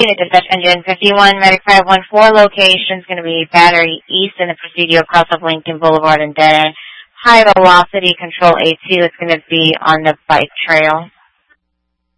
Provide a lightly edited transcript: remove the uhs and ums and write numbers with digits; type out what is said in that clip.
unit dispatch engine 51, Medic 514 location is going to be Battery East in the Presidio across of Lincoln Boulevard and Dead End. High velocity control A2 is going to be on the bike trail.